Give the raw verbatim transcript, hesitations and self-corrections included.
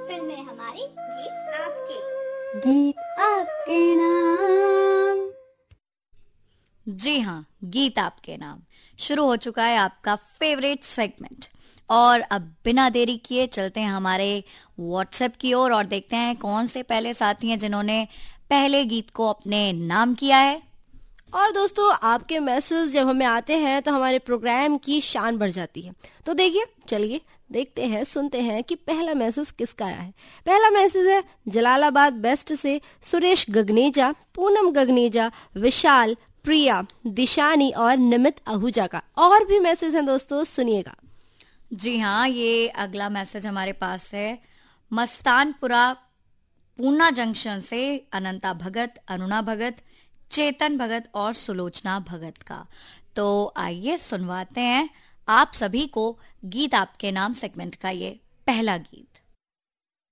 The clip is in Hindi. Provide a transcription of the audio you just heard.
फिल्में हमारी, गीत आपके, गीत आपके नाम। जी हाँ, गीत आपके नाम शुरू हो चुका है, आपका फेवरेट सेगमेंट। और अब बिना देरी किए चलते हैं हमारे व्हाट्सएप की ओर और, और देखते हैं कौन से पहले साथी हैं जिन्होंने पहले गीत को अपने नाम किया है। और दोस्तों, आपके मैसेज जब हमें आते हैं तो हमारे प्रोग्राम की शान बढ़ जाती है। तो देखिए, चलिए देखते हैं, सुनते हैं कि पहला मैसेज किसका आया है। पहला मैसेज है जलालाबाद बेस्ट से सुरेश गगनेजा, पूनम गगनेजा, विशाल, प्रिया, दिशानी और निमित आहूजा का। और भी मैसेज हैं दोस्तों, सुनिएगा। जी हाँ, ये अगला मैसेज हमारे पास है मस्तानपुरा पूना जंक्शन से अनंता भगत, अरुणा भगत, चेतन भगत और सुलोचना भगत का। तो आइए सुनवाते हैं आप सभी को गीत आपके नाम सेगमेंट का ये पहला गीत।